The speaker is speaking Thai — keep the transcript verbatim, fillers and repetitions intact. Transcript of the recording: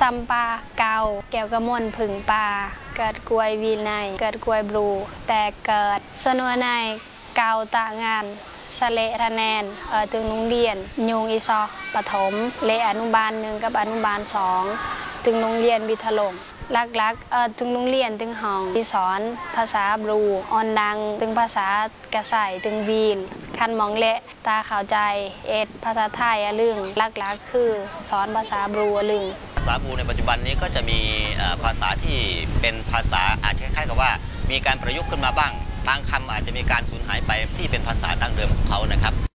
ซัมปาเกาแก้วกระมวลผึ่งปลาเกิดกวยวีไนเกิดกวยบลูแต่เกิดสนัวในเกาตางานสเลระแนนเออตึงโรงเรียนยุงอีซอปฐมเลอนุบาลหนึ่งกับอนุบาลสองตึงโรงเรียนบิทลงลักๆเออตึงโรงเรียนตึงห้องที่สอนภาษาบลูออนดังตึงภาษากระใส่ตึงวีนคันมองเละตาข่าวใจเอ็ดภาษาไทยอะลึงลักๆคือสอนภาษาบลูอะลึงภาษาบลูในปัจจุบันนี้ก็จะมีภาษาที่เป็นภาษาอาจจะคล้ายๆกับว่ามีการประยุกต์ขึ้นมาบ้างบางคำอาจจะมีการสูญหายไปที่เป็นภาษาดั้งเดิมของเขานะครับ